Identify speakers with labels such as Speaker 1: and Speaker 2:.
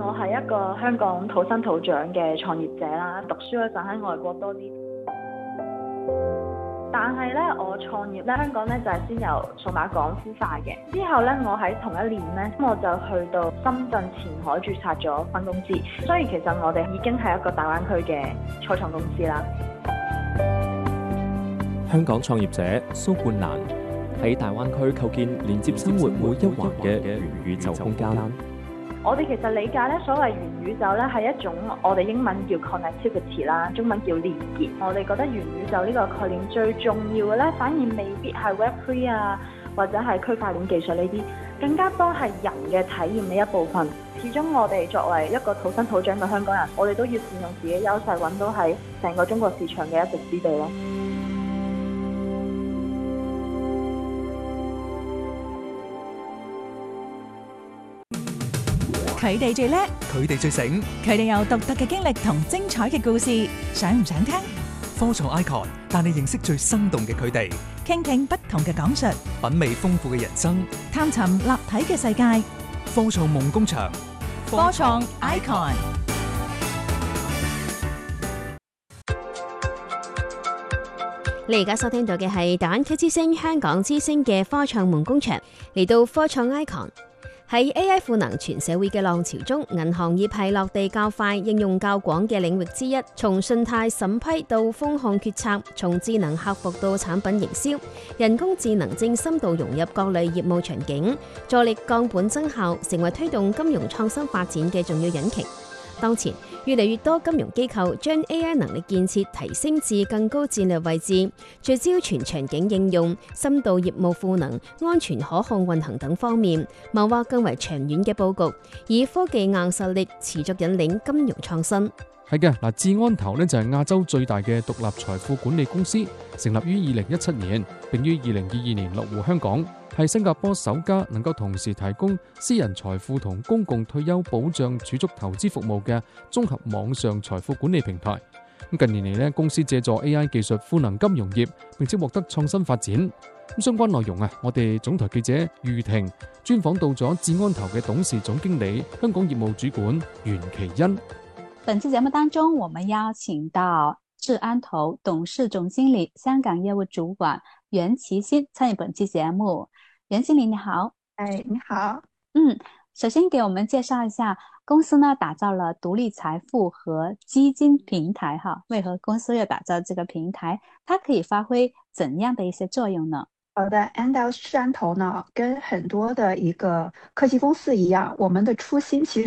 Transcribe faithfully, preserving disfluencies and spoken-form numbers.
Speaker 1: 我係一個香港土生土長嘅創業者啦，讀書嗰陣喺外國多啲。但係咧，我創業咧，香港咧就係先由數碼港孵化嘅。之後咧，我喺同一年咧，我就去到深圳前海註冊咗分公司。所以其實我哋已經係一個大灣區嘅初創公司啦。
Speaker 2: 香港創業者蘇冠蘭喺大灣區構建連接生活每一環嘅元宇宙空間。
Speaker 1: 我哋其實理解咧，所謂元宇宙咧係一種我哋英文叫 connectivity 啦，中文叫連結。我哋覺得元宇宙呢個概念最重要嘅咧，反而未必係 Web 三 啊，或者係區塊鏈技術呢啲，更加多係人嘅體驗呢一部分。始終我哋作為一個土生土長嘅香港人，我哋都要善用自己優勢，揾到喺成個中國市場嘅一席之地咯。
Speaker 3: 佢哋最叻，
Speaker 4: 佢哋最醒，
Speaker 3: 佢哋有獨特嘅經歷同精彩嘅故事，想唔想聽？
Speaker 4: 科創 Icon 帶你認識最生動嘅佢哋，
Speaker 3: 傾聽不同嘅講述，
Speaker 4: 品味豐富嘅人生，
Speaker 3: 探尋立體嘅世界。
Speaker 4: 科創夢工場，
Speaker 3: 科創 Icon。
Speaker 5: 你而家收聽到嘅係大灣區之聲、香港之聲嘅科創夢工場，嚟到科創 Icon。喺 A I 賦能全社會嘅浪潮中，銀行業係落地較快、應用較廣嘅領域之一。從信貸審批到風控決策，從智能客服到產品營銷，人工智能正深度融入各類業務場景，助力降本增效，成為推動金融創新發展嘅重要引擎。當前越嚟越多金融機構將 A I 能力建設提升至更高戰略位置，聚焦全場景應用、深度業務賦能、安全可控運行等方面，謀劃更為長遠嘅佈局，以科技硬實力持續引領金融創新。
Speaker 6: 係嘅，嗱，智安投呢就係亞洲最大嘅獨立財富管理公司，成立於二零一七年，並於二零二二年落戶香港。係新加坡首家能夠同時提供私人財富同公共退休保障儲蓄投資服務嘅綜合網上財富管理平台。咁近年嚟呢，公司借助 A I 技術賦能金融業，並且獲得創新發展。咁相關內容啊，我哋總台記者余婷專訪到咗智安投嘅董事總經理、香港業務主管袁其欣。
Speaker 7: 本期節目當中，我們邀請到智安投董事總經理、香港業務主管袁其欣參與本期節目。袁經理你好。
Speaker 8: 哎，你好。
Speaker 7: 嗯，首先給我們介紹一下公司呢，打造了獨立財富和基金平台哈。為何公司要打造這個平台？它可以發揮怎樣的一些作用呢？
Speaker 8: 好的 Andel 智安投呢，跟很多的一個科技公司一樣，我們的初心其實